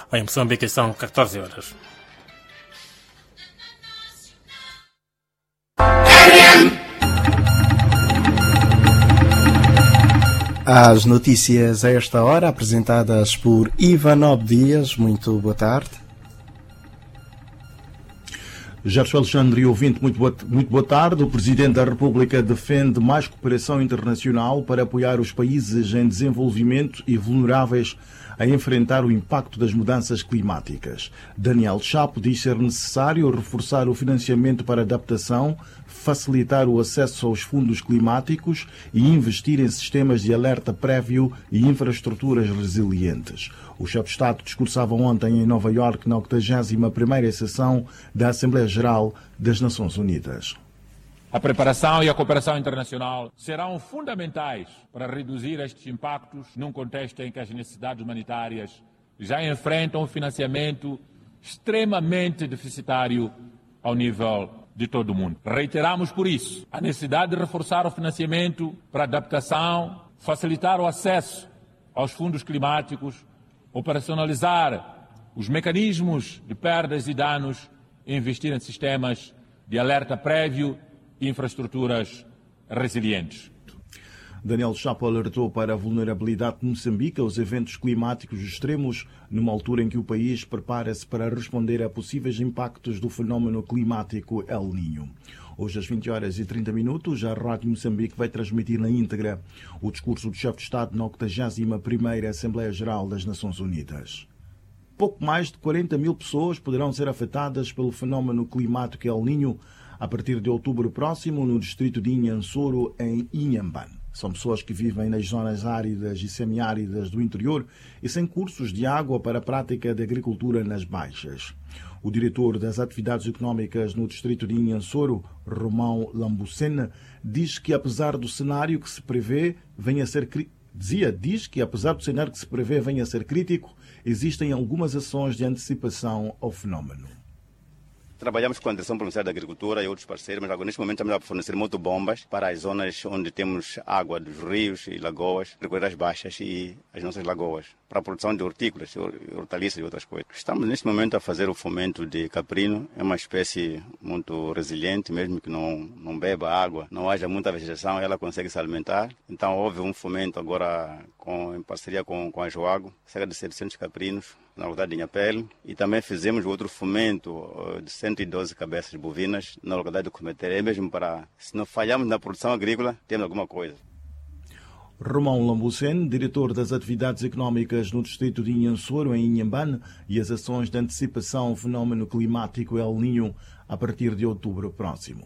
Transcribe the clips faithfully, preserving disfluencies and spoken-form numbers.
Em Moçambique são catorze horas. As notícias a esta hora, apresentadas por Ivan Dias. Muito boa tarde. Gerson Alexandre e ouvinte, muito boa, muito boa tarde. O Presidente da República defende mais cooperação internacional para apoiar os países em desenvolvimento e vulneráveis a enfrentar o impacto das mudanças climáticas. Daniel Chapo diz ser necessário reforçar o financiamento para adaptação, facilitar o acesso aos fundos climáticos e investir em sistemas de alerta prévio e infraestruturas resilientes. O chefe de Estado discursava ontem em Nova Iorque na octagésima primeira sessão da Assembleia Geral das Nações Unidas. A preparação e a cooperação internacional serão fundamentais para reduzir estes impactos num contexto em que as necessidades humanitárias já enfrentam um financiamento extremamente deficitário ao nível de todo o mundo. Reiteramos, por isso, a necessidade de reforçar o financiamento para adaptação, facilitar o acesso aos fundos climáticos, operacionalizar os mecanismos de perdas e danos e investir em sistemas de alerta prévio e infraestruturas resilientes. Daniel Chapo alertou para a vulnerabilidade de Moçambique aos eventos climáticos extremos, numa altura em que o país prepara-se para responder a possíveis impactos do fenómeno climático El Niño. Hoje, às vinte horas e trinta minutos, a Rádio Moçambique vai transmitir na íntegra o discurso do chefe de Estado na octagésima primeira Assembleia Geral das Nações Unidas. Pouco mais de quarenta mil pessoas poderão ser afetadas pelo fenómeno climático El Niño a partir de outubro próximo no distrito de Inhansoro, em Inhambane. São pessoas que vivem nas zonas áridas e semiáridas do interior e sem cursos de água para a prática de agricultura nas baixas. O diretor das atividades económicas no distrito de Inhansoro, Romão Lambucena, diz que apesar do cenário que se prevê venha a ser dizia diz que apesar do cenário que se prevê venha a ser crítico, existem algumas ações de antecipação ao fenómeno. Trabalhamos com a Direção Provincial da Agricultura e outros parceiros, mas agora neste momento estamos a fornecer motobombas para as zonas onde temos água dos rios e lagoas, recolher as baixas e as nossas lagoas, para a produção de hortícolas, hortaliças e outras coisas. Estamos neste momento a fazer o fomento de caprino, é uma espécie muito resiliente, mesmo que não, não beba água, não haja muita vegetação, ela consegue se alimentar. Então houve um fomento agora com, em parceria com, com a Joago, cerca de setecentos caprinos, na localidade de Inhapele, e também fizemos outro fomento de cento e doze cabeças bovinas na localidade de Cometé, é mesmo para, se não falharmos na produção agrícola, temos alguma coisa. Romão Lambucene, diretor das atividades económicas no distrito de Inhansoro, em Inhambane, e as ações de antecipação ao fenómeno climático El Niño a partir de outubro próximo.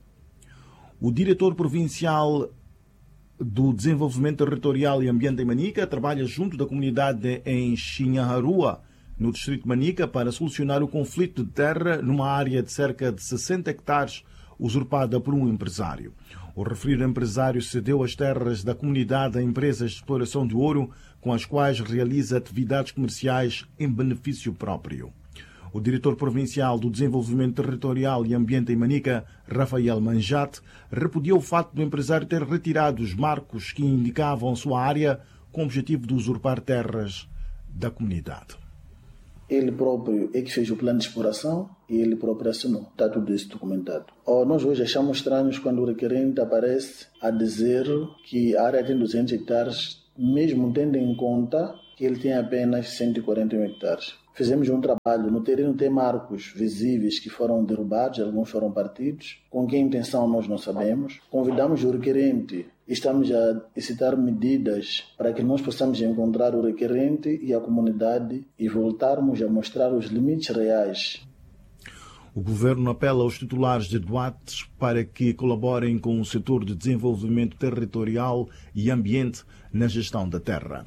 O diretor provincial do Desenvolvimento Territorial e Ambiente em Manica trabalha junto da comunidade em Xinhaharua, no distrito de Manica, para solucionar o conflito de terra numa área de cerca de sessenta hectares usurpada por um empresário. O referido empresário cedeu as terras da comunidade a empresas de exploração de ouro, com as quais realiza atividades comerciais em benefício próprio. O diretor provincial do Desenvolvimento Territorial e Ambiente em Manica, Rafael Manjate, repudiou o facto do empresário ter retirado os marcos que indicavam sua área com o objetivo de usurpar terras da comunidade. Ele próprio é que fez o plano de exploração e ele próprio assinou. Está tudo isso documentado. Oh, nós hoje achamos estranhos quando o requerente aparece a dizer que a área tem duzentos hectares, mesmo tendo em conta que ele tem apenas cento e quarenta e um hectares. Fizemos um trabalho, no terreno tem marcos visíveis que foram derrubados, alguns foram partidos. Com que intenção nós não sabemos. Convidamos o requerente, estamos a citar medidas para que nós possamos encontrar o requerente e a comunidade e voltarmos a mostrar os limites reais. O Governo apela aos titulares de doates para que colaborem com o setor de desenvolvimento territorial e ambiente na gestão da terra.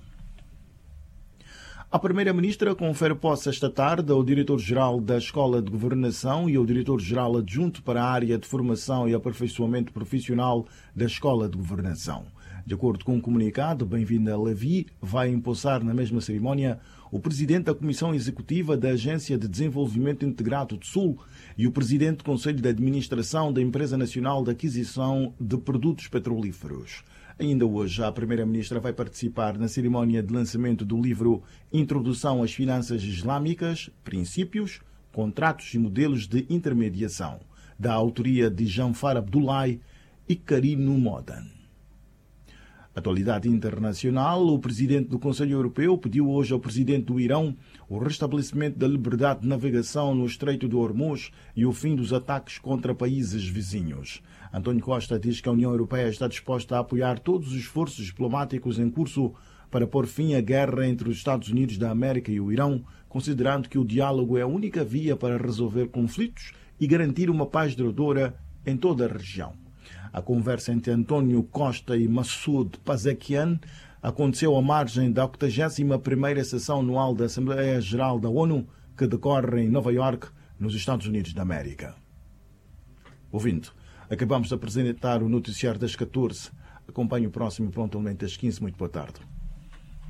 A Primeira-Ministra confere posse esta tarde ao Diretor-Geral da Escola de Governação e ao Diretor-Geral Adjunto para a área de formação e aperfeiçoamento profissional da Escola de Governação. De acordo com um comunicado, Bem-vinda Levi vai empossar na mesma cerimónia o Presidente da Comissão Executiva da Agência de Desenvolvimento Integrado do Sul e o Presidente do Conselho de Administração da Empresa Nacional de Aquisição de Produtos Petrolíferos. Ainda hoje, a Primeira-Ministra vai participar na cerimónia de lançamento do livro Introdução às Finanças Islâmicas, Princípios, Contratos e Modelos de Intermediação, da autoria de Janfar Abdullahi e Karino Modan. Atualidade internacional, o presidente do Conselho Europeu pediu hoje ao presidente do Irão o restabelecimento da liberdade de navegação no Estreito de Hormuz e o fim dos ataques contra países vizinhos. António Costa diz que a União Europeia está disposta a apoiar todos os esforços diplomáticos em curso para pôr fim à guerra entre os Estados Unidos da América e o Irão, considerando que o diálogo é a única via para resolver conflitos e garantir uma paz duradoura em toda a região. A conversa entre António Costa e Massoud Pezeshkian aconteceu à margem da octagésima primeira sessão anual da Assembleia Geral da ONU, que decorre em Nova York, nos Estados Unidos da América. Ouvinte, acabamos de apresentar o noticiário das catorze. Acompanhe o próximo prontamente às quinze. Muito boa tarde.